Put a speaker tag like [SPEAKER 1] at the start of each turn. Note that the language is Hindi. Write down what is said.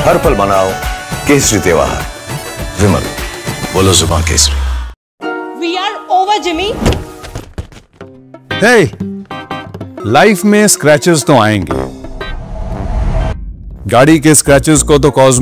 [SPEAKER 1] हर पल मनाओ केसरी त्योहार। विमल, बोलो जुबान Kesari.
[SPEAKER 2] We are over, Jimmy.
[SPEAKER 3] Hey, life में स्क्रैचेस तो आएंगे। गाड़ी के स्क्रैचेस को तो कॉज